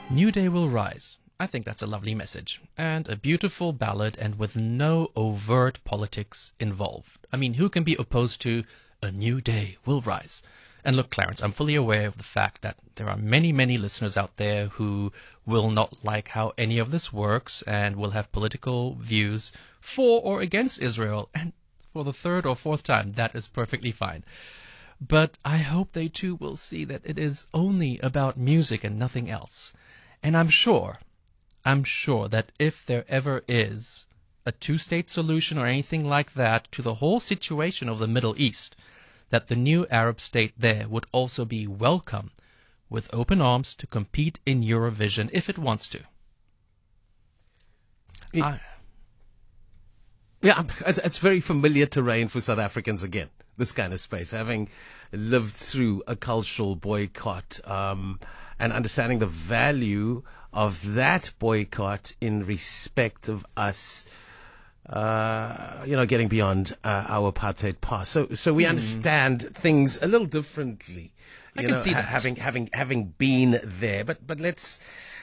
New Day Will Rise. I think that's a lovely message, and a beautiful ballad, and with no overt politics involved. I mean, who can be opposed to A New Day Will Rise? And look, Clarence, I'm fully aware of the fact that there are many, many listeners out there who will not like how any of this works and will have political views for or against Israel. And for the third or fourth time, that is perfectly fine. But I hope they too will see that it is only about music and nothing else. And I'm sure that if there ever is a two-state solution or anything like that to the whole situation of the Middle East, that the new Arab state there would also be welcome with open arms to compete in Eurovision if it wants to. Yeah, it's very familiar terrain for South Africans again, this kind of space, having lived through a cultural boycott and understanding the value of that boycott in respect of us, getting beyond our apartheid past. So we understand things a little differently. I can see that. Having been there, but let's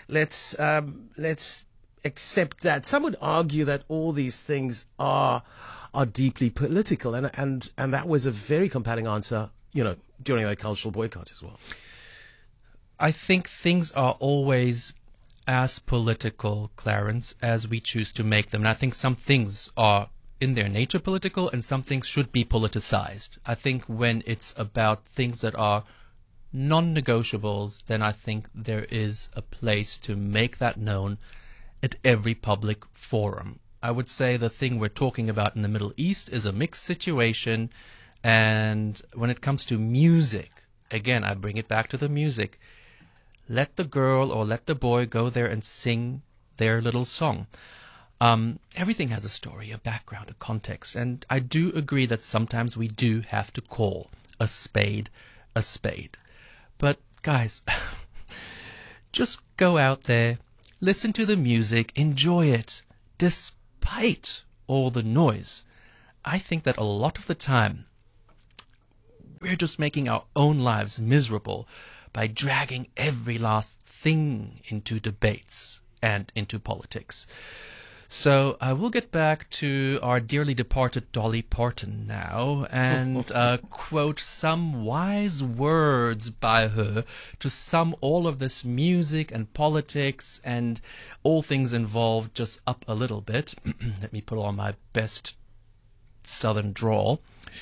accept that. Some would argue that all these things are deeply political, and that was a very compelling answer, during the cultural boycott as well. I think things are always as political, Clarence, as we choose to make them. And I think some things are in their nature political and some things should be politicized. I think when it's about things that are non-negotiables, then I think there is a place to make that known at every public forum. I would say the thing we're talking about in the Middle East is a mixed situation. And when it comes to music, again, I bring it back to the music. Let the girl or let the boy go there and sing their little song. Everything has a story, a background, a context. And I do agree that sometimes we do have to call a spade a spade. But guys, just go out there, listen to the music, enjoy it, despite all the noise. I think that a lot of the time, we're just making our own lives miserable by dragging every last thing into debates and into politics. So I will get back to our dearly departed Dolly Parton now and quote some wise words by her to sum all of this music and politics and all things involved just up a little bit. Let me put on my best southern drawl.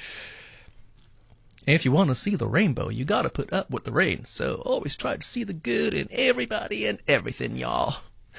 If you want to see the rainbow, you got to put up with the rain. So always try to see the good in everybody and everything, y'all.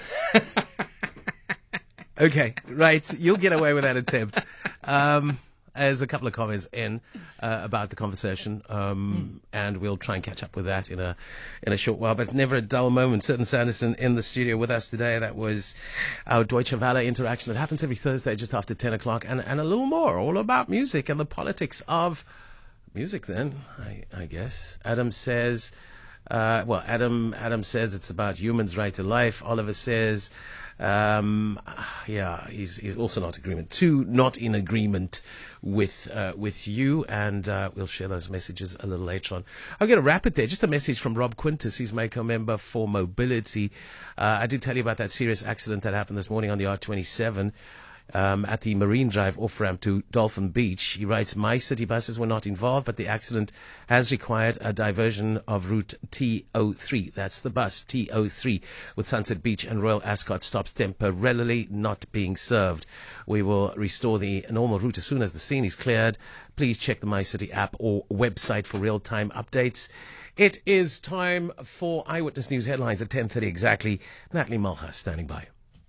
Okay, right. You'll get away with that attempt. There's a couple of comments in about the conversation, and we'll try and catch up with that in a short while. But never a dull moment. Certain Sanderson in the studio with us today. That was our Deutsche Welle interaction. It happens every Thursday just after 10 o'clock, and a little more, all about music and the politics of music. Then I guess Adam says, Adam says it's about humans' right to life. Oliver says, he's also not in agreement with you, and we'll share those messages a little later on. I'm going to wrap it there. Just a message from Rob Quintus. He's MACO member for Mobility. I did tell you about that serious accident that happened this morning on the R27. At the Marine Drive off-ramp to Dolphin Beach. He writes, my city buses were not involved, but the accident has required a diversion of route T03. That's the bus, T03, with Sunset Beach and Royal Ascot stops temporarily not being served. We will restore the normal route as soon as the scene is cleared. Please check the My City app or website for real-time updates. It is time for Eyewitness News headlines at 10:30 exactly. Natalie Malchus standing by.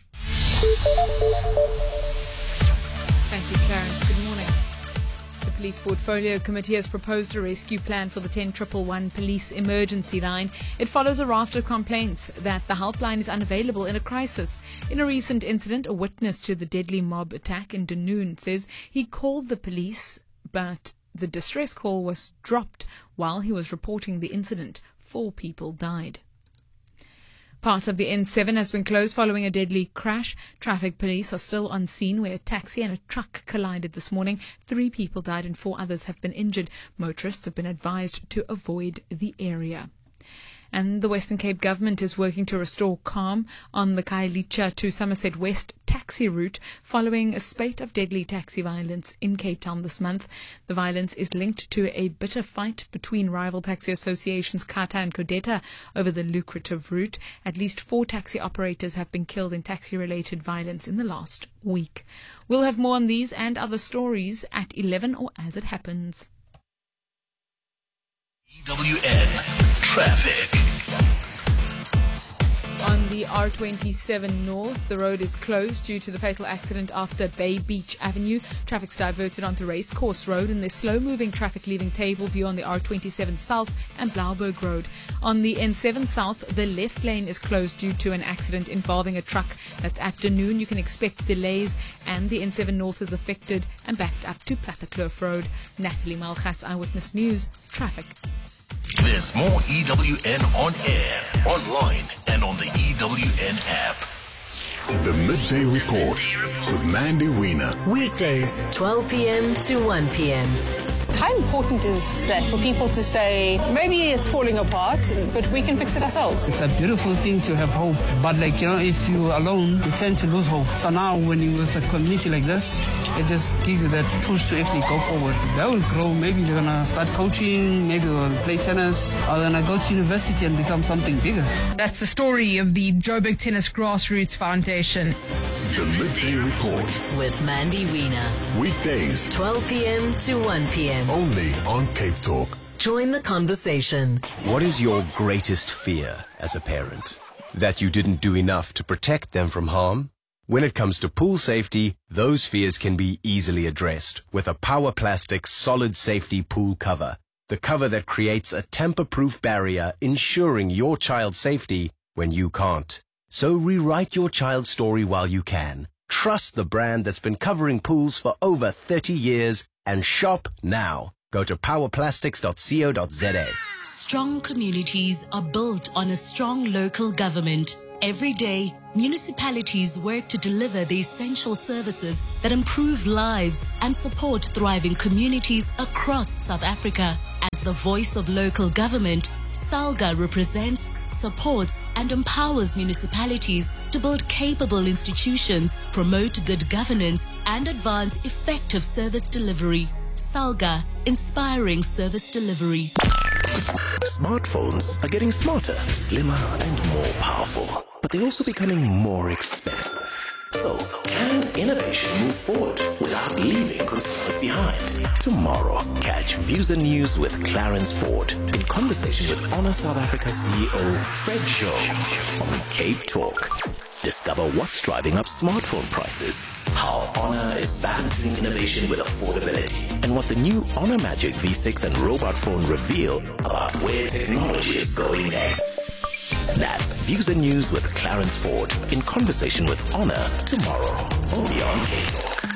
Thank you, Clarence. Good morning. The Police Portfolio Committee has proposed a rescue plan for the 10111 police emergency line. It follows a raft of complaints that the helpline is unavailable in a crisis. In a recent incident, a witness to the deadly mob attack in Dunoon says he called the police, but the distress call was dropped while he was reporting the incident. 4 people died. Part of the N7 has been closed following a deadly crash. Traffic police are still on scene where a taxi and a truck collided this morning. 3 people died and 4 others have been injured. Motorists have been advised to avoid the area. And the Western Cape government is working to restore calm on the Khayelitsha to Somerset West taxi route following a spate of deadly taxi violence in Cape Town this month. The violence is linked to a bitter fight between rival taxi associations Kata and Kodeta over the lucrative route. At least 4 taxi operators have been killed in taxi-related violence in the last week. We'll have more on these and other stories at 11 or as it happens. EWN Traffic. On the R27 North, the road is closed due to the fatal accident after Bay Beach Avenue. Traffic's diverted onto Racecourse Road, and there's slow-moving traffic leaving Tableview on the R27 South and Blauberg Road. On the N7 South, the left lane is closed due to an accident involving a truck. That's afternoon. You can expect delays, and the N7 North is affected and backed up to Plattekloof Road. Natalie Malchas, Eyewitness News, Traffic. There's more EWN on air, online, and on the EWN app. The Midday Report with Mandy Wiener. Weekdays, 12 p.m. to 1 p.m. How important is that for people to say, maybe it's falling apart, but we can fix it ourselves? It's a beautiful thing to have hope. But if you're alone, you tend to lose hope. So now when you're with a community like this, it just gives you that push to actually go forward. They will grow. Maybe they're going to start coaching. Maybe they'll play tennis. Or they're going to go to university and become something bigger. That's the story of the Joburg Tennis Grassroots Foundation. The Midday Report with Mandy Wiener. Weekdays, 12 p.m. to 1 p.m. only on Cape Talk. Join the conversation. What is your greatest fear as a parent? That you didn't do enough to protect them from harm? When it comes to pool safety, those fears can be easily addressed with a Power Plastics solid safety pool cover. The cover that creates a tamper-proof barrier, ensuring your child's safety when you can't. So rewrite your child's story while you can. Trust the brand that's been covering pools for over 30 years and shop now. Go to powerplastics.co.za. Strong communities are built on a strong local government. Every day, municipalities work to deliver the essential services that improve lives and support thriving communities across South Africa. As the voice of local government, SALGA represents, supports and empowers municipalities to build capable institutions, promote good governance and advance effective service delivery. SALGA, inspiring service delivery. Smartphones are getting smarter, slimmer and more powerful, but they're also becoming more expensive. So, can innovation move forward without leaving consumers behind? Tomorrow, catch Views and News with Clarence Ford in conversation with Honor South Africa CEO Fred Joe on Cape Talk. Discover what's driving up smartphone prices, how Honor is balancing innovation with affordability, and what the new Honor Magic V6 and robot phone reveal about where technology is going next. That's Views and News with Clarence Ford in conversation with Honor tomorrow, only on Cape Talk.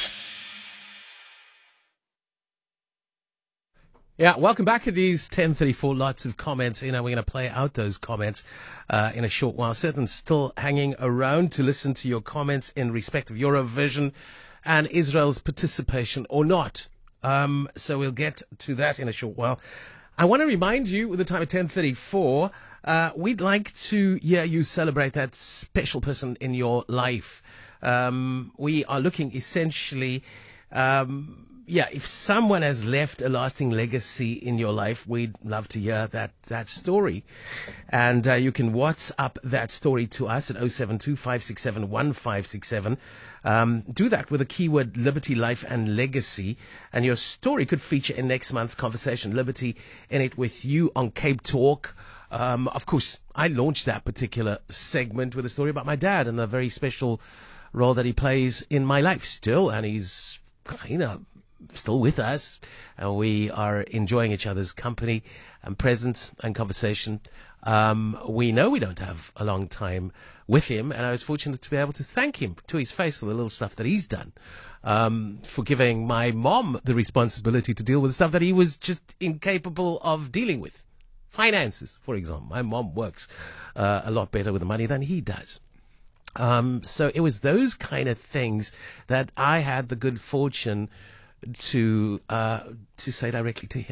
Yeah, welcome back. It is 10:34. Lots of comments. We're going to play out those comments in a short while. Certain still hanging around to listen to your comments in respect of Eurovision and Israel's participation or not. So we'll get to that in a short while. I want to remind you, with the time at 10:34, we'd like to hear you celebrate that special person in your life. We are looking essentially, if someone has left a lasting legacy in your life, we'd love to hear that story. And you can WhatsApp that story to us at 072-567-1567. Do that with the keyword Liberty, Life and Legacy, and your story could feature in next month's conversation. Liberty in it with you on Cape Talk. Of course, I launched that particular segment with a story about my dad and the very special role that he plays in my life still, and he's still with us, and we are enjoying each other's company and presence and conversation. We know we don't have a long time with him, and I was fortunate to be able to thank him to his face for the little stuff that he's done, for giving my mom the responsibility to deal with the stuff that he was just incapable of dealing with. Finances, for example. My mom works a lot better with the money than he does. So it was those kind of things that I had the good fortune to say directly to him.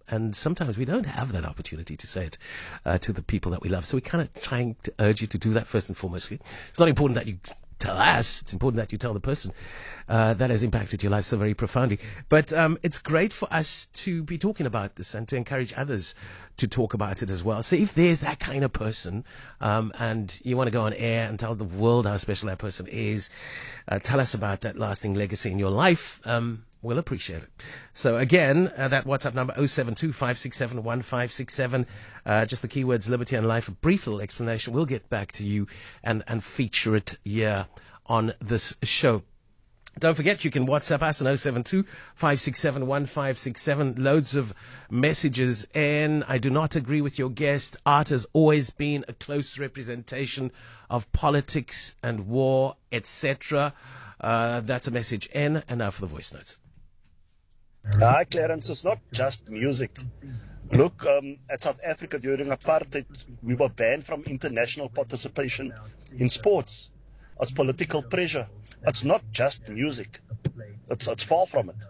And sometimes we don't have that opportunity to say it to the people that we love. So we're kind of trying to urge you to do that first and foremostly. It's not important that you tell us. It's important that you tell the person that has impacted your life so very profoundly. But it's great for us to be talking about this and to encourage others to talk about it as well. So if there's that kind of person and you want to go on air and tell the world how special that person is, tell us about that lasting legacy in your life. We'll appreciate it. So again, that WhatsApp number 072-567-1567. Just the keywords liberty and life. A brief little explanation. We'll get back to you and feature it here on this show. Don't forget, you can WhatsApp us on 072-567-1567. Loads of messages in. I do not agree with your guest. Art has always been a close representation of politics and war, etc. That's a message in. And now for the voice notes. Hi, Clarence. It's not just music. Look, at South Africa during apartheid, we were banned from international participation in sports. It's political pressure. It's not just music. It's far from it.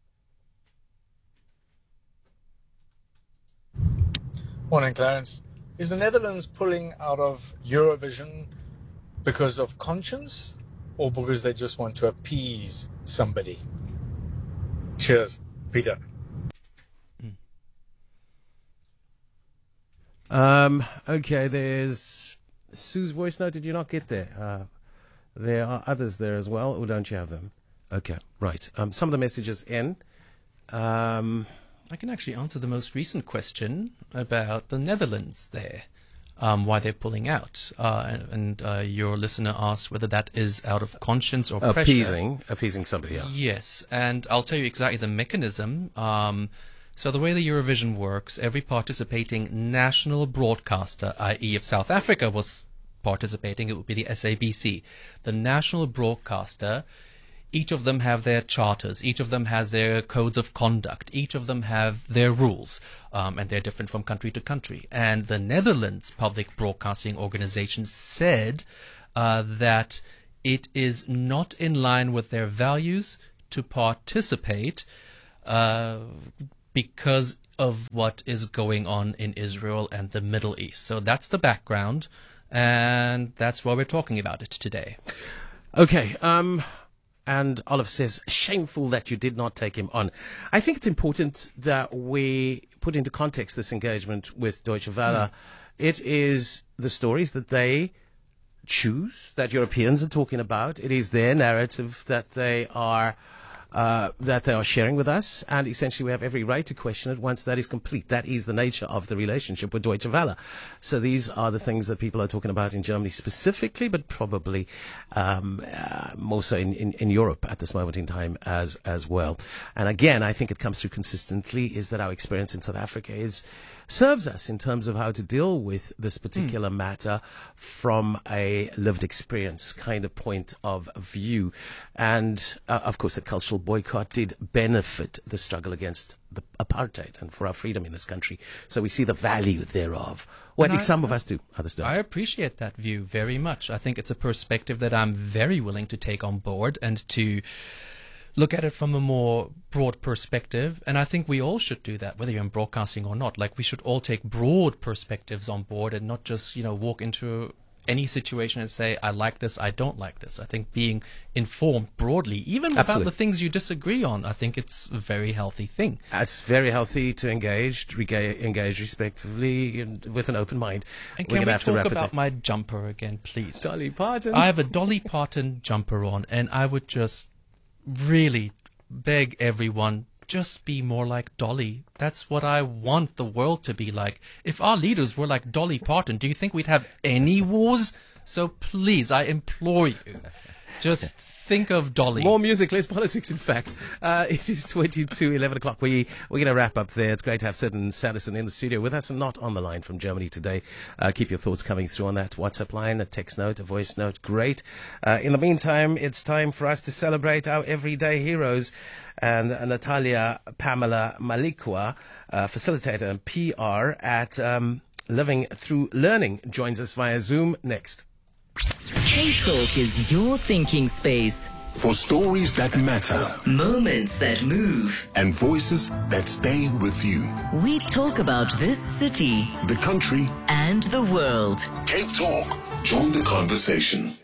Morning, Clarence. Is the Netherlands pulling out of Eurovision because of conscience or because they just want to appease somebody? Cheers, Peter. Okay, there's Sue's voice note. Did you not get there? There are others there as well, or don't you have them? Okay, right. Some of the messages in. I can actually answer the most recent question about the Netherlands there, why they're pulling out. And your listener asked whether that is out of conscience or pressure. Appeasing somebody else. Yes, and I'll tell you exactly the mechanism. So the way the Eurovision works, every participating national broadcaster, i.e. if South Africa was participating, it would be the SABC. The national broadcaster, each of them have their charters, each of them has their codes of conduct, each of them have their rules, and they're different from country to country. And the Netherlands Public Broadcasting Organization said that it is not in line with their values to participate because of what is going on in Israel and the Middle East. So that's the background, and that's why we're talking about it today. Okay, and Olive says, shameful that you did not take him on. I think it's important that we put into context this engagement with Deutsche Welle. It is the stories that they choose, that Europeans are talking about. It is their narrative that they are sharing with us, and essentially we have every right to question it once that is complete. That is the nature of the relationship with Deutsche Welle. So these are the things that people are talking about in Germany specifically, but probably more so in Europe at this moment in time as well. And again, I think it comes through consistently is that our experience in South Africa serves us in terms of how to deal with this particular matter from a lived experience kind of point of view. And of course, the cultural boycott did benefit the struggle against the apartheid and for our freedom in this country. So we see the value thereof. Well, at least some of us do, others don't. I appreciate that view very much. I think it's a perspective that I'm very willing to take on board and to look at it from a more broad perspective, and I think we all should do that, whether you're in broadcasting or not. Like, we should all take broad perspectives on board and not just, walk into any situation and say, I like this, I don't like this. I think being informed broadly, even about the things you disagree on, I think it's a very healthy thing. It's very healthy to engage respectively and with an open mind. And can we talk about my jumper again, please? Dolly Parton. I have a Dolly Parton jumper on, and I would just really beg everyone, just be more like Dolly. That's what I want the world to be like. If our leaders were like Dolly Parton, do you think we'd have any wars? So please, I implore you, just think of Dolly. More music, less politics, in fact. It is 11 o'clock. We're going to wrap up there. It's great to have Sid and Sanderson in the studio with us and not on the line from Germany today. Keep your thoughts coming through on that WhatsApp line, a text note, a voice note. Great. In the meantime, it's time for us to celebrate our everyday heroes. And Natalia Pamela Malikwa, facilitator and PR at Living Through Learning, joins us via Zoom next. K Talk is your thinking space. For stories that matter. Moments that move. And voices that stay with you. We talk about this city. The country. And the world. Cape Talk. Join the conversation.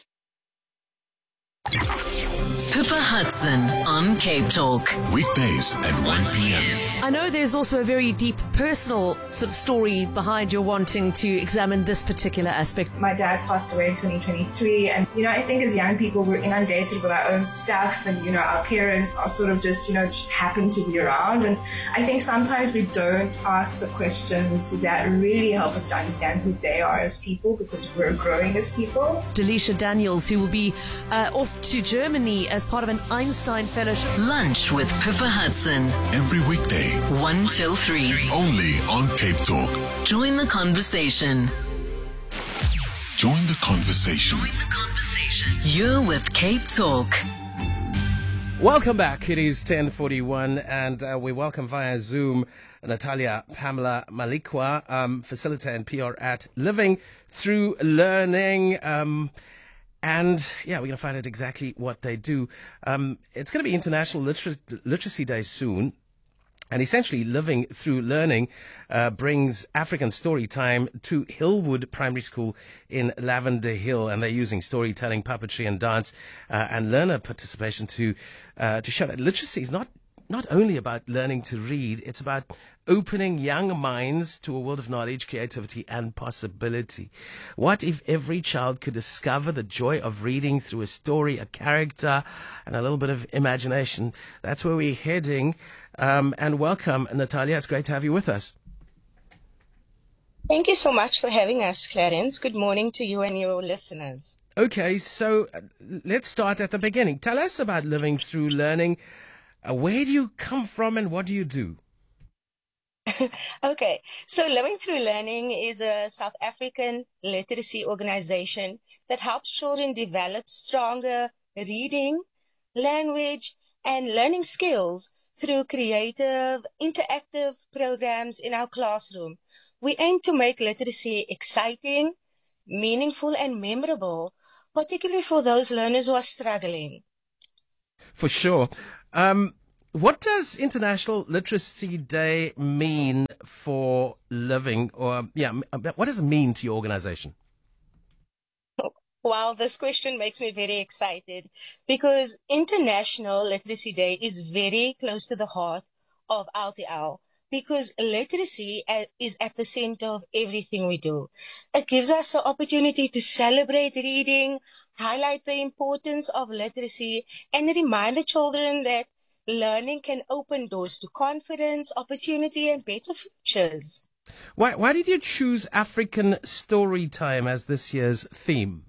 Pippa Hudson on Cape Talk. Weekdays at 1 p.m. I know there's also a very deep personal sort of story behind your wanting to examine this particular aspect. My dad passed away in 2023, and I think as young people we're inundated with our own stuff, and our parents are sort of just happen to be around, and I think sometimes we don't ask the questions that really help us to understand who they are as people, because we're growing as people. Delisha Daniels, who will be off to Germany as part of an Einstein Fellowship. Lunch with Pippa Hudson. Every weekday. 1 till 3. Only on Cape Talk. Join the conversation. Join the conversation. You're with Cape Talk. Welcome back. It is 10:41, and we welcome via Zoom Natalia Pamela Malikwa, facilitator and PR at Living Through Learning. And yeah, we're going to find out exactly what they do. It's going to be International Literacy Day soon. And essentially, Living Through Learning brings African story time to Hillwood Primary School in Lavender Hill. And they're using storytelling, puppetry and dance and learner participation to show that literacy is not only about learning to read, it's about opening young minds to a world of knowledge, creativity and possibility. What if every child could discover the joy of reading through a story, a character, and a little bit of imagination? That's where we're heading. And welcome, Natalia. It's great to have you with us. Thank you so much for having us, Clarence. Good morning to you and your listeners. Okay, so let's start at the beginning. Tell us about Living Through Learning. Where do you come from and what do you do? Okay, so Living Through Learning is a South African literacy organization that helps children develop stronger reading, language, and learning skills through creative, interactive programs in our classroom. We aim to make literacy exciting, meaningful, and memorable, particularly for those learners who are struggling. For sure. What does International Literacy Day mean for Living? Or what does it mean to your organization? Well, this question makes me very excited because International Literacy Day is very close to the heart of LTL because literacy is at the center of everything we do. It gives us the opportunity to celebrate reading, highlight the importance of literacy, and remind the children that learning can open doors to confidence, opportunity, and better futures. Why did you choose African Story Time as this year's theme?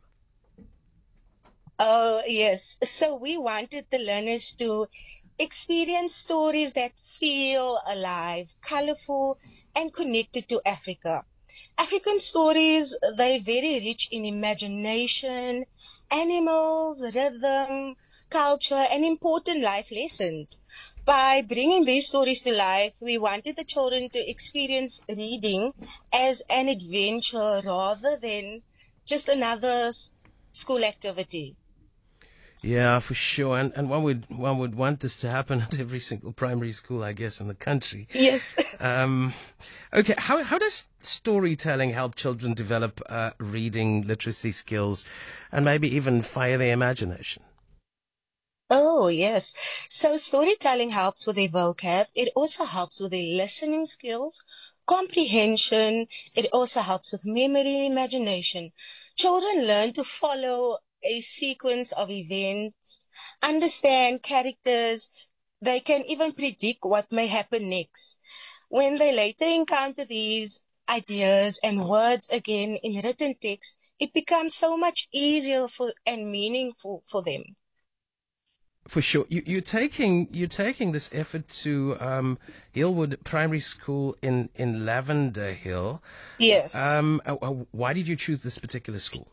Oh, yes. So we wanted the learners to experience stories that feel alive, colorful, and connected to Africa. African stories, they're very rich in imagination, animals, rhythm, culture, and important life lessons. By bringing these stories to life, we wanted the children to experience reading as an adventure rather than just another school activity. Yeah, for sure. And one would want this to happen at every single primary school, I guess, in the country. Yes. Okay, how does storytelling help children develop reading literacy skills and maybe even fire their imagination? Oh, yes. So storytelling helps with their vocab. It also helps with their listening skills, comprehension. It also helps with memory and imagination. Children learn to follow a sequence of events, understand characters. They can even predict what may happen next. When they later encounter these ideas and words again in written text, it becomes so much easier and meaningful for them. For sure. You're taking this effort to Hillwood Primary School in Lavender Hill. Yes. Why did you choose this particular school?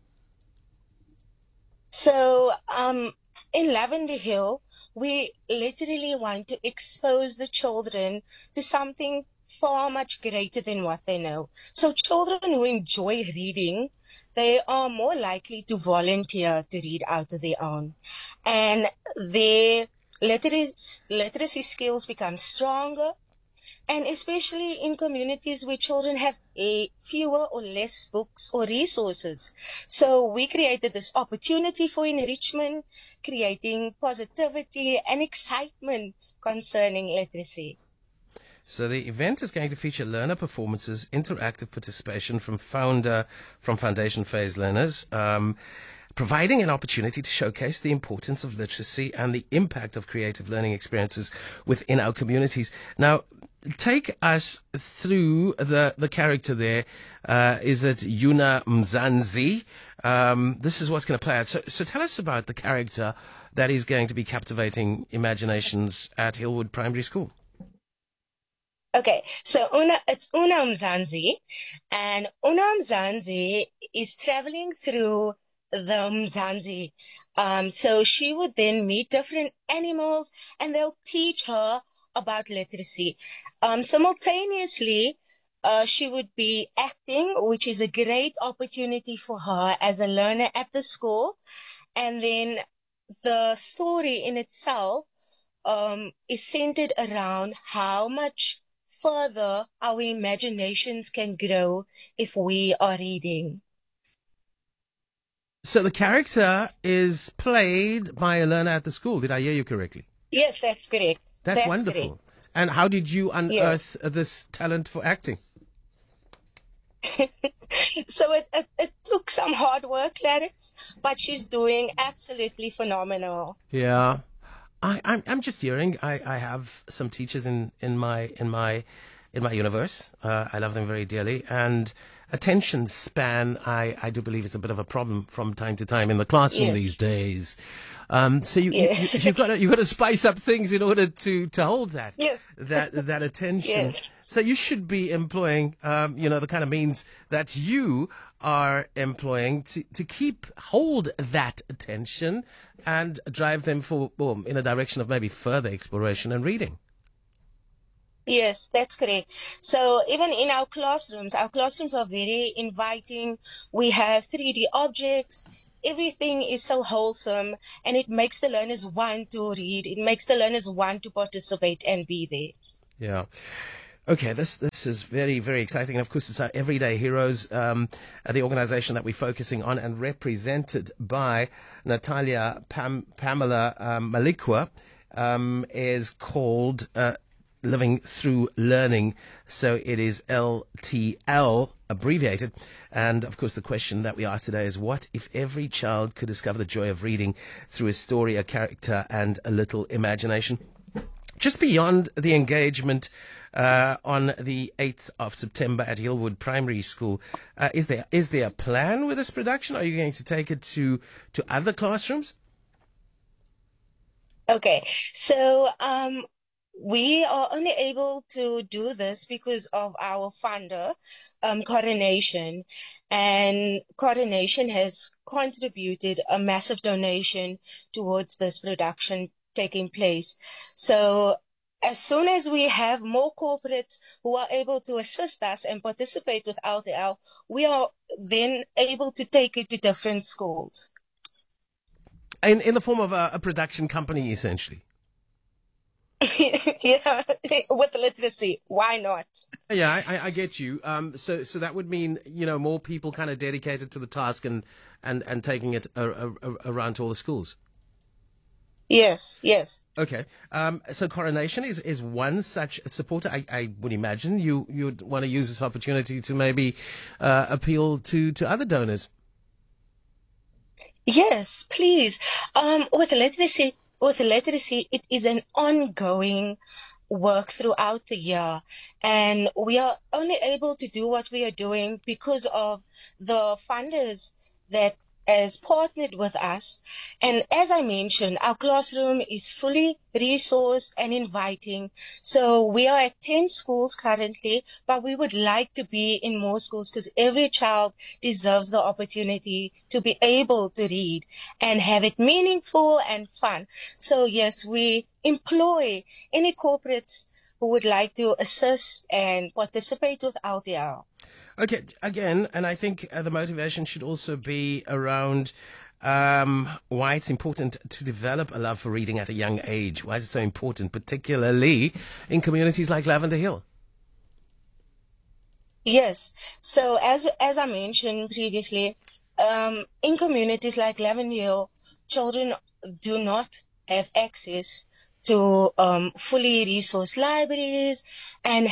So in Lavender Hill, we literally want to expose the children to something far much greater than what they know. So children who enjoy reading, they are more likely to volunteer to read out of their own. And their literacy skills become stronger, and especially in communities where children have fewer or less books or resources. So we created this opportunity for enrichment, creating positivity and excitement concerning literacy. So the event is going to feature learner performances, interactive participation from foundation phase learners, providing an opportunity to showcase the importance of literacy and the impact of creative learning experiences within our communities. Now, take us through the character there. Is it Yuna Mzansi? This is what's going to play out. So tell us about the character that is going to be captivating imaginations at Hillwood Primary School. Okay, so it's Una Mzansi, and Una Mzansi is traveling through the Mzansi. So she would then meet different animals, and they'll teach her about literacy. Simultaneously, she would be acting, which is a great opportunity for her as a learner at the school. And then the story in itself is centered around how much further our imaginations can grow if we are reading. So the character is played by a learner at the school. Did I hear you correctly? Yes, that's correct. That's wonderful. Correct. And how did you unearth this talent for acting? So it took some hard work, Clarence, but she's doing absolutely phenomenal. Yeah. I'm just hearing. I have some teachers in my universe. I love them very dearly, and attention span I do believe is a bit of a problem from time to time in the classroom these days. So you've got to spice up things in order to hold that that attention. Yes. So you should be employing the kind of means that you are employing to hold that attention and drive them in a direction of maybe further exploration and reading. Yes, that's correct. So even in our classrooms are very inviting. We have 3D objects. Everything is so wholesome, and it makes the learners want to read. It makes the learners want to participate and be there. Yeah. Okay, this is very, very exciting. And of course, it's our Everyday Heroes, the organization that we're focusing on, and represented by Natalia Pamela Malikwa, is called Living Through Learning. So it is LTL abbreviated. And of course, the question that we asked today is, what if every child could discover the joy of reading through a story, a character, and a little imagination? Just beyond the engagement on the 8th of September at Hillwood Primary School, is there a plan with this production? Are you going to take it to other classrooms? Okay, so we are only able to do this because of our funder, Coronation, and Coronation has contributed a massive donation towards this production taking place. So as soon as we have more corporates who are able to assist us and participate with LTL, we are then able to take it to different schools. In the form of a production company, essentially. Yeah, with literacy. Why not? Yeah, I get you. So that would mean, more people kind of dedicated to the task and taking it around to all the schools. Yes. Okay. So Coronation is one such supporter. I would imagine you'd want to use this opportunity to maybe appeal to other donors. Yes, please. With literacy, it is an ongoing work throughout the year, and we are only able to do what we are doing because of the funders that has partnered with us. And as I mentioned, our classroom is fully resourced and inviting. So we are at 10 schools currently, but we would like to be in more schools because every child deserves the opportunity to be able to read and have it meaningful and fun. So yes, we employ any corporates who would like to assist and participate with LTL. Okay, again, and I think the motivation should also be around why it's important to develop a love for reading at a young age. Why is it so important, particularly in communities like Lavender Hill? Yes. So as I mentioned previously, in communities like Lavender Hill, children do not have access to fully resourced libraries, and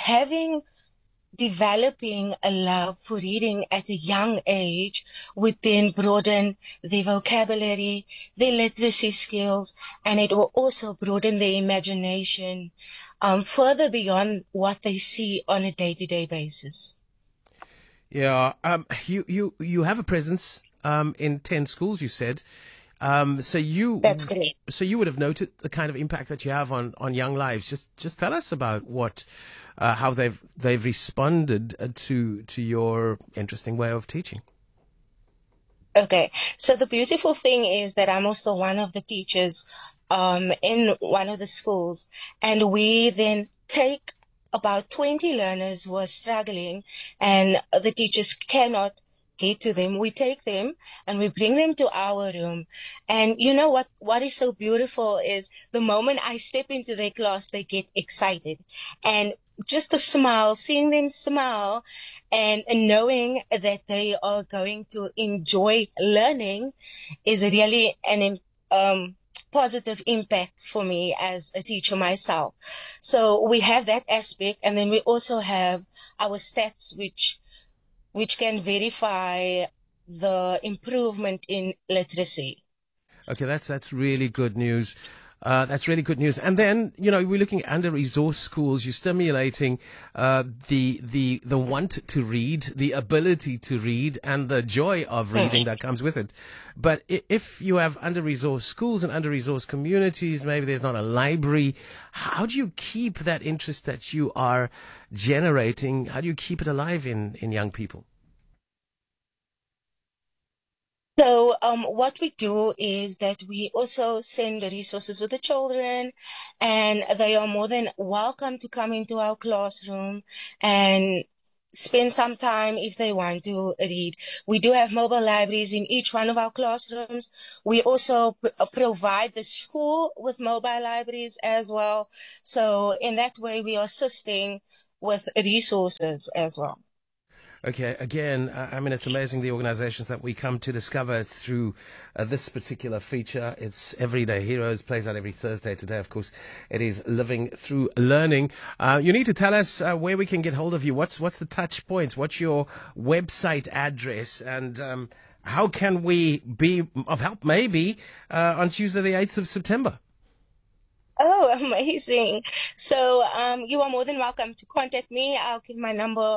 developing a love for reading at a young age would then broaden their vocabulary, their literacy skills, and it will also broaden their imagination further beyond what they see on a day-to-day basis. Yeah, you have a presence in 10 schools, you said. That's correct. So you would have noted the kind of impact that you have on young lives. Just tell us about how they've responded to your interesting way of teaching. Okay, so the beautiful thing is that I'm also one of the teachers in one of the schools, and we then take about 20 learners who are struggling and the teachers cannot get to them. We take them and we bring them to our room. And you know what is so beautiful is the moment I step into their class, they get excited. And just the smile, seeing them smile and knowing that they are going to enjoy learning is really an positive impact for me as a teacher myself. So we have that aspect, and then we also have our stats which can verify the improvement in literacy. Okay, that's really good news. That's really good news. And then, we're looking at under-resourced schools. You're stimulating the want to read, the ability to read, and the joy of reading that comes with it. But if you have under-resourced schools and under-resourced communities, maybe there's not a library, how do you keep that interest that you are generating? How do you keep it alive in young people? So what we do is that we also send the resources with the children, and they are more than welcome to come into our classroom and spend some time if they want to read. We do have mobile libraries in each one of our classrooms. We also provide the school with mobile libraries as well. So in that way, we are assisting with resources as well. Okay, again, it's amazing the organizations that we come to discover through this particular feature. It's Everyday Heroes, plays out every Thursday. Today, of course, it is Living Through Learning. You need to tell us where we can get hold of you. What's the touch points? What's your website address? And how can we be of help maybe on Tuesday, the 8th of September? Oh, amazing. So you are more than welcome to contact me. I'll give my number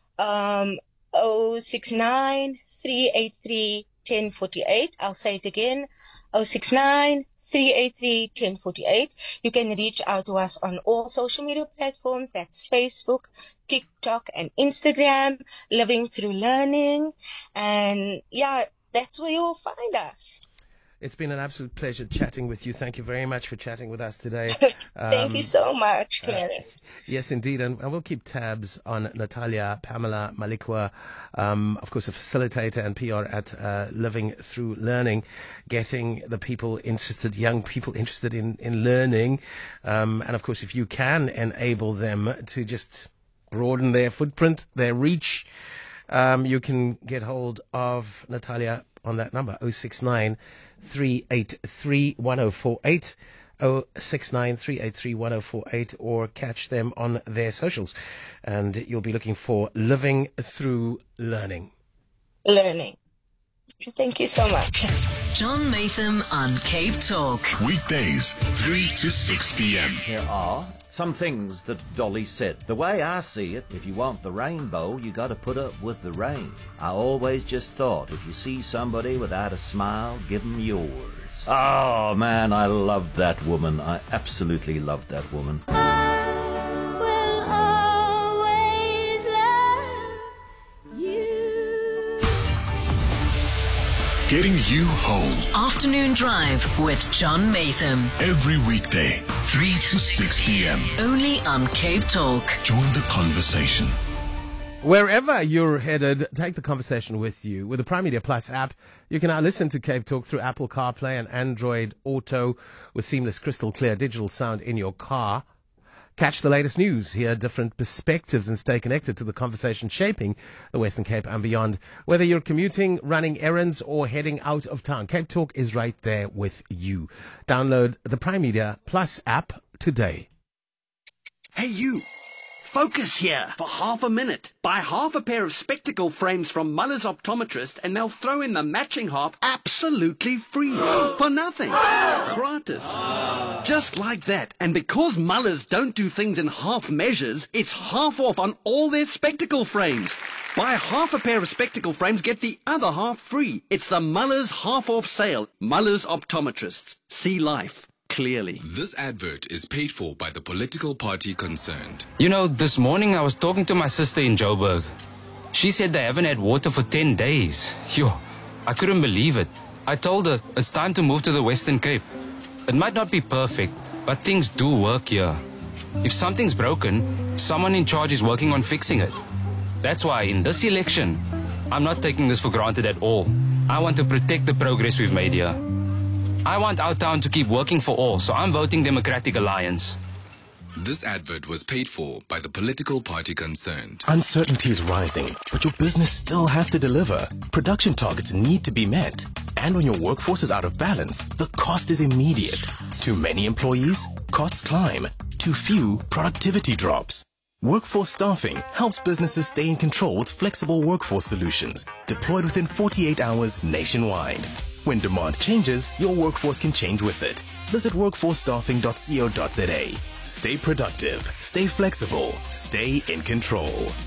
069 383 1048. I'll say it again, 069 383 1048. You can reach out to us on all social media platforms. That's Facebook, TikTok, and Instagram, Living Through Learning. And yeah, that's where you'll find us. It's been an absolute pleasure chatting with you. Thank you very much for chatting with us today. Thank you so much, Karen. Yes, indeed. And we'll keep tabs on Natalia Pamela Malikwa, of course, a facilitator and PR at Living Through Learning, getting the people interested, young people interested in learning. And, of course, if you can enable them to just broaden their footprint, their reach, you can get hold of Natalia on that number, 069 383 1048, 069 383 1048, or catch them on their socials. And you'll be looking for Living Through Learning. Thank you so much. John Maytham on Cape Talk. Weekdays, 3 to 6 p.m. Here are some things that Dolly said. The way I see it, if you want the rainbow, you got to put up with the rain. I always just thought, if you see somebody without a smile, give them yours. Oh, man, I loved that woman. I absolutely loved that woman. Getting you home. Afternoon Drive with John Matham. Every weekday, 3 to 6 p.m. Only on Cape Talk. Join the conversation. Wherever you're headed, take the conversation with you. With the Prime Media Plus app, you can now listen to Cape Talk through Apple CarPlay and Android Auto with seamless, crystal clear digital sound in your car. Catch the latest news, hear different perspectives, and stay connected to the conversation shaping the Western Cape and beyond. Whether you're commuting, running errands, or heading out of town, Cape Talk is right there with you. Download the Prime Media Plus app today. Hey, you. Focus here for half a minute. Buy half a pair of spectacle frames from Muller's Optometrist and they'll throw in the matching half absolutely free. For nothing. Gratis. Just like that. And because Muller's don't do things in half measures, it's half off on all their spectacle frames. Buy half a pair of spectacle frames, get the other half free. It's the Muller's half off sale. Muller's Optometrists. See life clearly. This advert is paid for by the political party concerned. You know, this morning I was talking to my sister in Joburg. She said they haven't had water for 10 days. Yo, I couldn't believe it. I told her it's time to move to the Western Cape. It might not be perfect, but things do work here. If something's broken, someone in charge is working on fixing it. That's why in this election, I'm not taking this for granted at all. I want to protect the progress we've made here. I want our town to keep working for all, so I'm voting Democratic Alliance. This advert was paid for by the political party concerned. Uncertainty is rising, but your business still has to deliver. Production targets need to be met. And when your workforce is out of balance, the cost is immediate. Too many employees? Costs climb. Too few? Productivity drops. Workforce Staffing helps businesses stay in control with flexible workforce solutions, deployed within 48 hours nationwide. When demand changes, your workforce can change with it. Visit workforcestaffing.co.za. Stay productive, stay flexible, stay in control.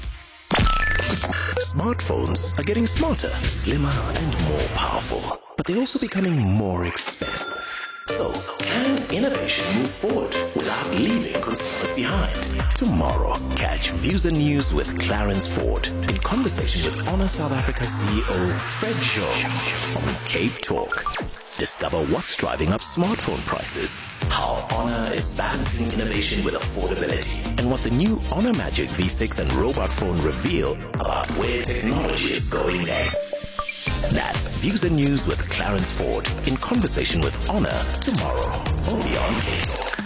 Smartphones are getting smarter, slimmer, and more powerful, but they're also becoming more expensive. So, can innovation move forward without leaving consumers behind? Tomorrow, catch Views and News with Clarence Ford in conversation with Honor South Africa CEO Fred Joe on Cape Talk. Discover what's driving up smartphone prices, how Honor is balancing innovation with affordability, and what the new Honor Magic V6 and robot phone reveal about where technology is going next. That's Views and News with Clarence Ford in conversation with Honor tomorrow, only on Cape Talk.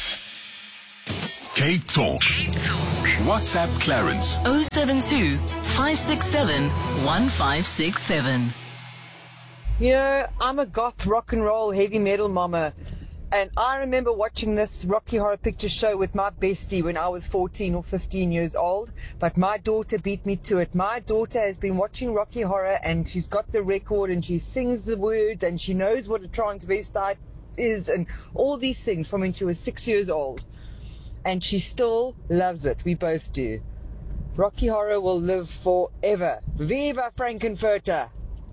Cape Talk. WhatsApp Clarence. 072 567 1567. You know, I'm a goth rock and roll heavy metal mama, and I remember watching this Rocky Horror Picture Show with my bestie when I was 14 or 15 years old, but my daughter beat me to it. My daughter has been watching Rocky Horror and she's got the record and she sings the words and she knows what a transvestite is and all these things from when she was 6 years old. And she still loves it. We both do. Rocky Horror will live forever. Viva Frankenfurter!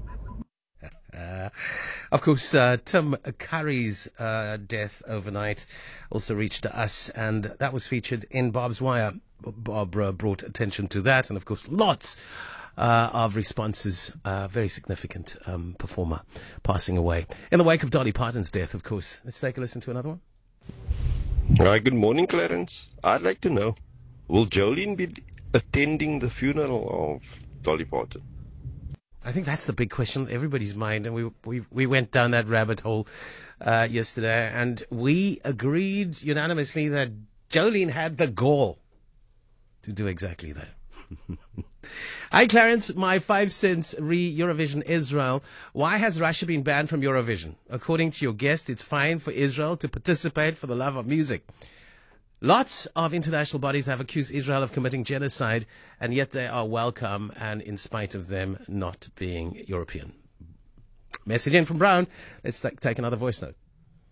Of course, Tim Curry's death overnight also reached us, and that was featured in Barb's Wire. Barbara brought attention to that, and of course, lots of responses. Very significant performer passing away. In the wake of Dolly Parton's death, of course. Let's take a listen to another one. Hi, good morning, Clarence. I'd like to know, will Jolene be attending the funeral of Dolly Parton? I think that's the big question on everybody's mind, and we went down that rabbit hole yesterday, and we agreed unanimously that Jolene had the gall to do exactly that. Hi, Clarence. My 5 cents re-Eurovision Israel. Why has Russia been banned from Eurovision? According to your guest, it's fine for Israel to participate for the love of music. Lots of international bodies have accused Israel of committing genocide, and yet they are welcome, and in spite of them not being European. Message in from Brown. Let's take another voice note.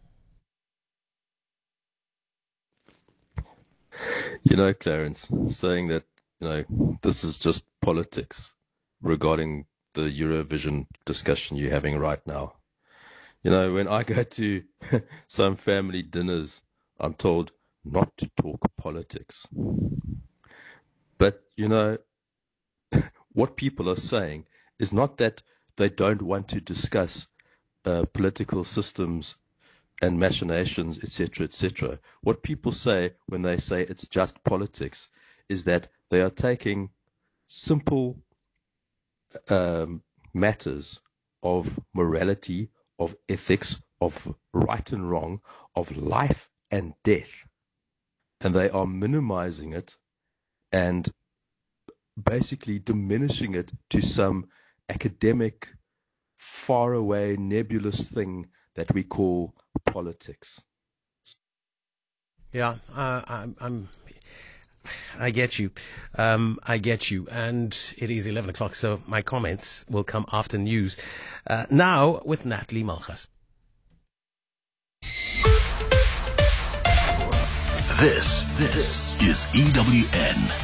You know, Clarence, saying that, this is just politics regarding the Eurovision discussion you're having right now. When I go to some family dinners, I'm told not to talk politics. But, what people are saying is not that they don't want to discuss political systems and machinations, etc., etc. What people say when they say it's just politics is that they are taking simple matters of morality, of ethics, of right and wrong, of life and death, and they are minimizing it and basically diminishing it to some academic, faraway, nebulous thing that we call politics. Yeah, I get you. I get you. And it is 11 o'clock, so my comments will come after news. Now with Natalie Malchus. This is EWN.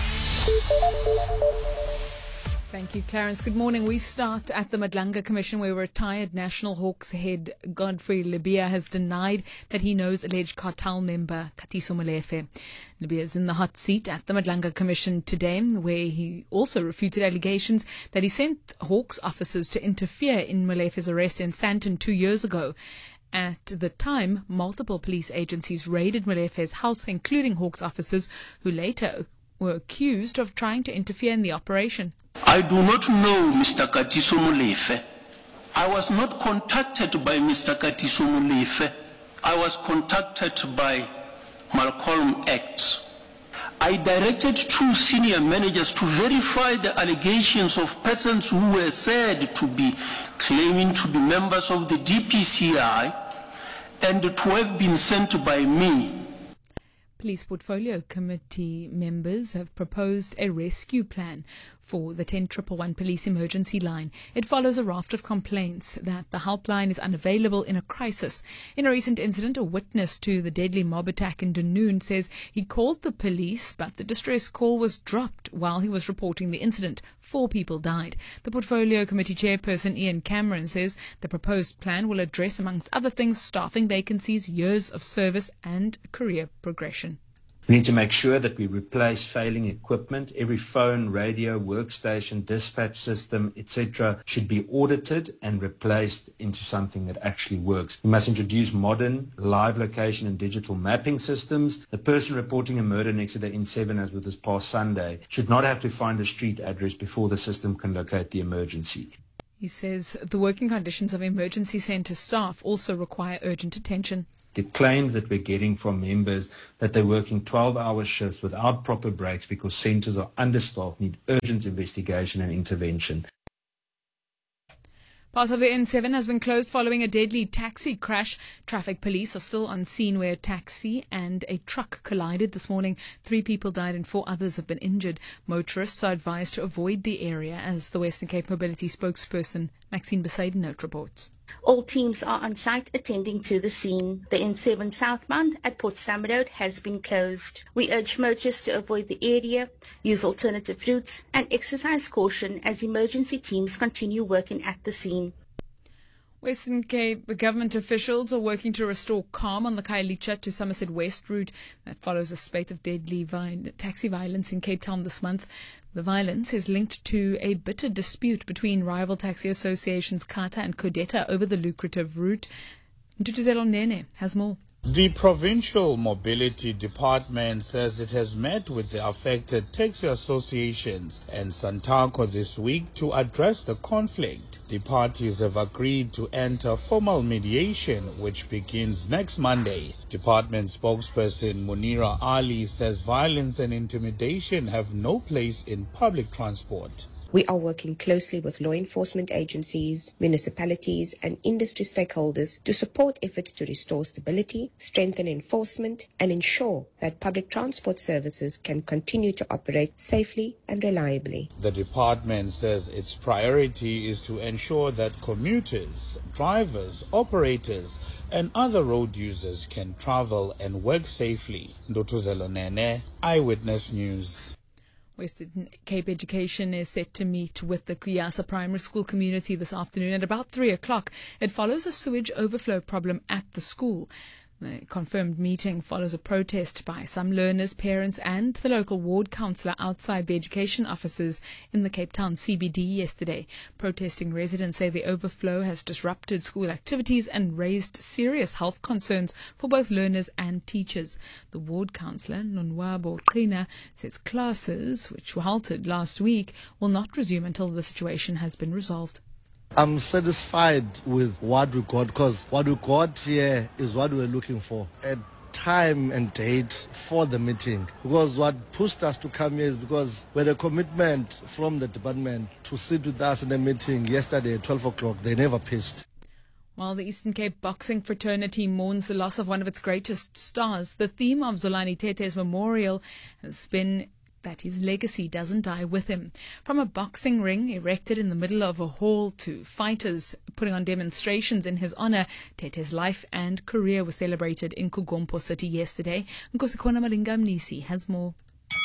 Thank you, Clarence. Good morning. We start at the Madlanga Commission, where retired National Hawks head Godfrey Libya has denied that he knows alleged cartel member Katiso Molefe. Libya is in the hot seat at the Madlanga Commission today, where he also refuted allegations that he sent Hawks officers to interfere in Molefe's arrest in Sandton 2 years ago. At the time, multiple police agencies raided Molefe's house, including Hawks officers who later were accused of trying to interfere in the operation. I do not know Mr. Katiso Molefe. I was not contacted by Mr. Katiso Molefe. I was contacted by Malcolm X. I directed 2 senior managers to verify the allegations of persons who were said to be claiming to be members of the DPCI and to have been sent by me. Police Portfolio Committee members have proposed a rescue plan for the 10111 police emergency line. It follows a raft of complaints that the helpline is unavailable in a crisis. In a recent incident, a witness to the deadly mob attack in Dunoon says he called the police, but the distress call was dropped while he was reporting the incident. 4 people died. The Portfolio Committee chairperson Ian Cameron says the proposed plan will address, amongst other things, staffing vacancies, years of service and career progression. We need to make sure that we replace failing equipment. Every phone, radio, workstation, dispatch system, etc. should be audited and replaced into something that actually works. We must introduce modern live location and digital mapping systems. The person reporting a murder next to the N7, as with this past Sunday, should not have to find a street address before the system can locate the emergency. He says the working conditions of emergency centre staff also require urgent attention. The claims that we're getting from members that they're working 12-hour shifts without proper breaks because centres are understaffed need urgent investigation and intervention. Part of the N7 has been closed following a deadly taxi crash. Traffic police are still on scene where a taxi and a truck collided this morning. 3 people died and 4 others have been injured. Motorists are advised to avoid the area, as the Western Cape Mobility spokesperson Maxine Besaidenout reports. All teams are on site attending to the scene. The N7 southbound at Port Stamford Road has been closed. We urge motorists to avoid the area, use alternative routes and exercise caution as emergency teams continue working at the scene. Western Cape government officials are working to restore calm on the Khayelitsha to Somerset West route. That follows a spate of deadly taxi violence in Cape Town this month. The violence is linked to a bitter dispute between rival taxi associations CATA and Codeta over the lucrative route. Ntutuzelo Nene has more. The Provincial Mobility Department says it has met with the affected taxi associations and Santaco this week to address the conflict. The parties have agreed to enter formal mediation, which begins next Monday. Department spokesperson Munira Ali says violence and intimidation have no place in public transport. We are working closely with law enforcement agencies, municipalities and industry stakeholders to support efforts to restore stability, strengthen enforcement and ensure that public transport services can continue to operate safely and reliably. The department says its priority is to ensure that commuters, drivers, operators and other road users can travel and work safely. Ndotuzelo Nene, Eyewitness News. Western Cape Education is set to meet with the Kuyasa Primary School community this afternoon at about 3 o'clock. It follows a sewage overflow problem at the school. The confirmed meeting follows a protest by some learners, parents and the local ward councillor outside the education offices in the Cape Town CBD yesterday. Protesting residents say the overflow has disrupted school activities and raised serious health concerns for both learners and teachers. The ward councillor, Nonwabo Qina, says classes, which were halted last week, will not resume until the situation has been resolved. I'm satisfied with what we got, because what we got here is what we were looking for. A time and date for the meeting. Because what pushed us to come here is because we had a commitment from the department to sit with us in a meeting yesterday at 12 o'clock. They never pitched. While the Eastern Cape boxing fraternity mourns the loss of one of its greatest stars, the theme of Zolani Tete's memorial has been that his legacy doesn't die with him. From a boxing ring erected in the middle of a hall to fighters putting on demonstrations in his honor, Tete's life and career was celebrated in Kugompo City yesterday. Nkosikhona Malinga Mnisi has more.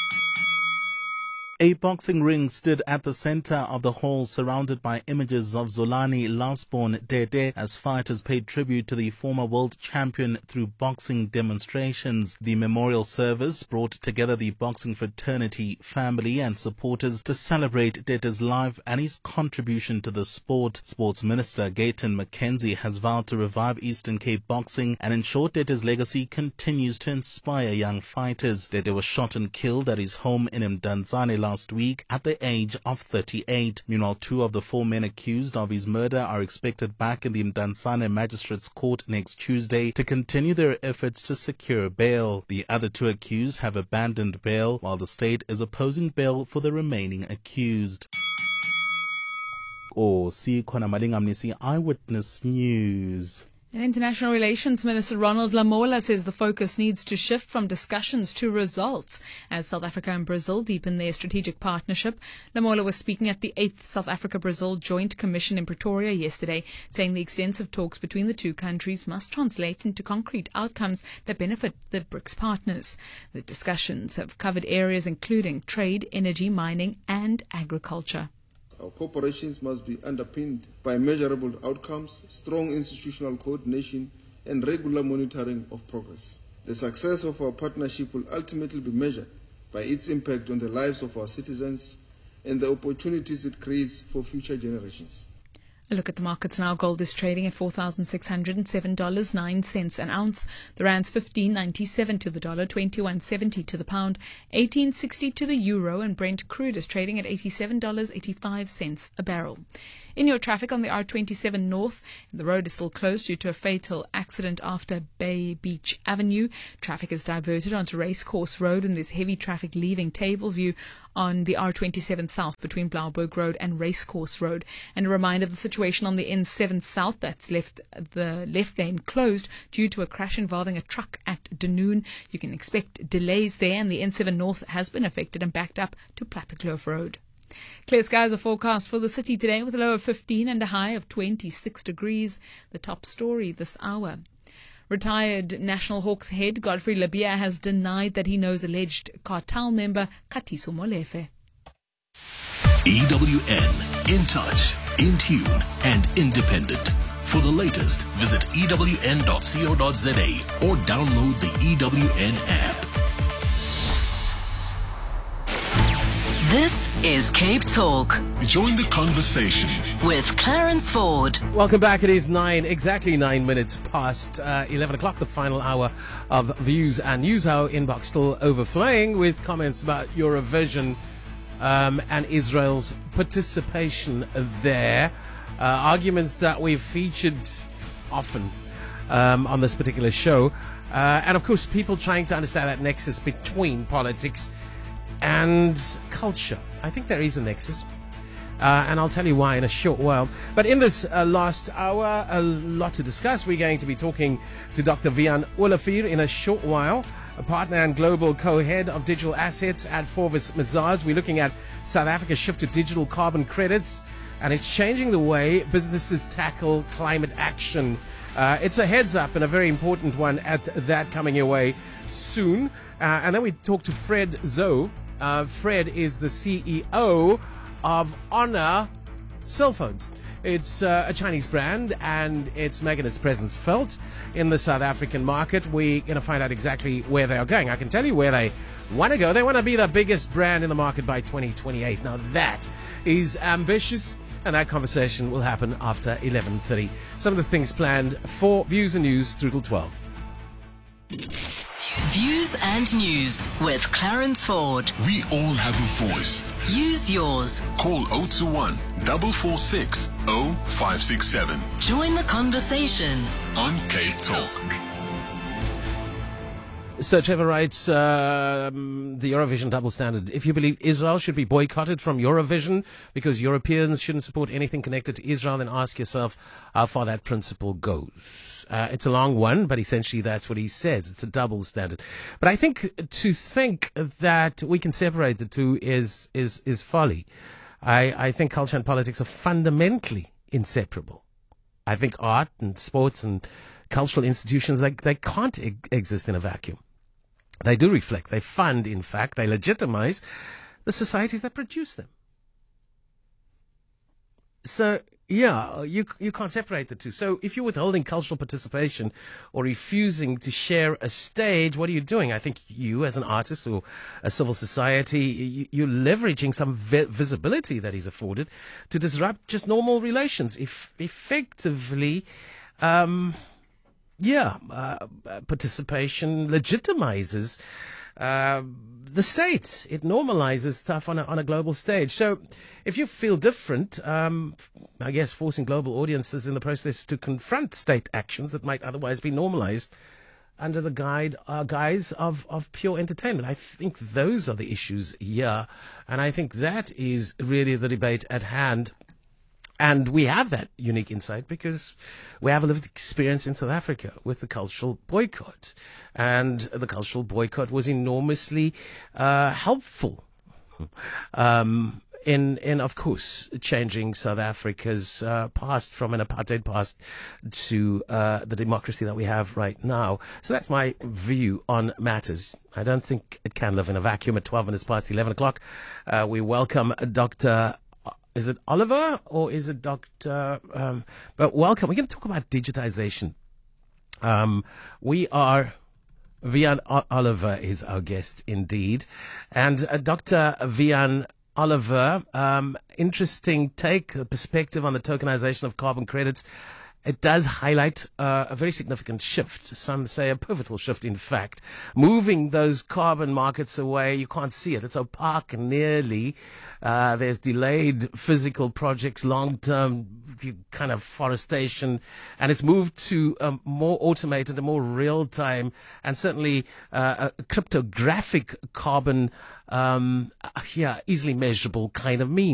A boxing ring stood at the center of the hall, surrounded by images of Zolani lastborn Tete, as fighters paid tribute to the former world champion through boxing demonstrations. The memorial service brought together the boxing fraternity, family and supporters to celebrate Tete's life and his contribution to the sport. Sports Minister Gayton McKenzie has vowed to revive Eastern Cape boxing and ensure Tete's legacy continues to inspire young fighters. Tete was shot and killed at his home in Mdantsane last week at the age of 38. Meanwhile, 2 of the 4 men accused of his murder are expected back in the Mdantsane Magistrates Court next Tuesday to continue their efforts to secure bail. The other 2 accused have abandoned bail, while the state is opposing bail for the remaining accused. Sikhona Malinga Mnisi, Eyewitness News. And International Relations Minister Ronald Lamola says the focus needs to shift from discussions to results as South Africa and Brazil deepen their strategic partnership. Lamola was speaking at the 8th South Africa-Brazil Joint Commission in Pretoria yesterday, saying the extensive talks between the two countries must translate into concrete outcomes that benefit the BRICS partners. The discussions have covered areas including trade, energy, mining and agriculture. Our cooperations must be underpinned by measurable outcomes, strong institutional coordination, and regular monitoring of progress. The success of our partnership will ultimately be measured by its impact on the lives of our citizens and the opportunities it creates for future generations. A look at the markets now. Gold is trading at $4,607.09 an ounce. The rand's 15.97 to the dollar, 21.70 to the pound, 18.60 to the euro, and Brent crude is trading at $87.85 a barrel. In your traffic on the R27 North, the road is still closed due to a fatal accident after Bay Beach Avenue. Traffic is diverted onto Racecourse Road, and there's heavy traffic leaving Tableview on the R27 South between Blaauberg Road and Racecourse Road. And a reminder of the situation on the N7 South that's left the left lane closed due to a crash involving a truck at Dunoon. You can expect delays there, and the N7 North has been affected and backed up to Plattekloof Road. Clear skies are forecast for the city today with a low of 15 and a high of 26 degrees. The top story this hour. Retired National Hawks head Godfrey Labia has denied that he knows alleged cartel member Katiso Molefe. EWN, in touch, in tune and independent. For the latest, visit ewn.co.za or download the EWN app. This is Cape Talk. Join the conversation with Clarence Ford. Welcome back. It is exactly 9 minutes past 11 o'clock, the final hour of Views and News. Our inbox still overflowing with comments about Eurovision and Israel's participation there. Arguments that we've featured often on this particular show. And of course, people trying to understand that nexus between politics and culture. I think there is a nexus, and I'll tell you why in a short while. But in this last hour, a lot to discuss. We're going to be talking to Dr. Vian Olafir in a short while, a partner and global co-head of digital assets at Forvis Mazars. We're looking at South Africa's shift to digital carbon credits, and it's changing the way businesses tackle climate action. It's a heads up and a very important one at that, coming your way soon. And then we talk to Fred Zoe. Fred is the CEO of Honor Cell Phones. It's a Chinese brand, and it's making its presence felt in the South African market. We're going to find out exactly where they are going. I can tell you where they want to go. They want to be the biggest brand in the market by 2028. Now that is ambitious, and that conversation will happen after 11:30. Some of the things planned for Views and News through till 12. Views and News with Clarence Ford. We all have a voice. Use yours. Call 021 446 0567. Join the conversation on Cape Talk. So Trevor writes, the Eurovision double standard. If you believe Israel should be boycotted from Eurovision because Europeans shouldn't support anything connected to Israel, then ask yourself how far that principle goes. It's a long one, but essentially that's what he says. It's a double standard. But I think to think that we can separate the two is folly. I think culture and politics are fundamentally inseparable. I think art and sports and cultural institutions, they can't exist in a vacuum. They do reflect, they fund, in fact, they legitimize the societies that produce them. So, yeah, you can't separate the two. So if you're withholding cultural participation or refusing to share a stage, what are you doing? I think you, as an artist or a civil society, you're leveraging some visibility that is afforded to disrupt just normal relations. Effectively, participation legitimizes the state. It normalizes stuff on a global stage. So if you feel different, I guess forcing global audiences in the process to confront state actions that might otherwise be normalized under the guise of pure entertainment. I think those are the issues here. And I think that is really the debate at hand. And we have that unique insight because we have a lived experience in South Africa with the cultural boycott. And the cultural boycott was enormously helpful in, of course, changing South Africa's past from an apartheid past to the democracy that we have right now. So that's my view on matters. I don't think it can live in a vacuum. At 12 minutes past 11 o'clock, we welcome Dr. Is it Oliver or is it Dr. But welcome. We're going to talk about digitization. Vian Oliver is our guest indeed. And Dr. Vian Oliver, interesting take, perspective on the tokenization of carbon credits. It does highlight a very significant shift. Some say a pivotal shift, in fact. Moving those carbon markets away, you can't see it. It's opaque nearly. There's delayed physical projects, long-term kind of forestation, and it's moved to a more automated, a more real-time, and certainly a cryptographic carbon, easily measurable kind of means.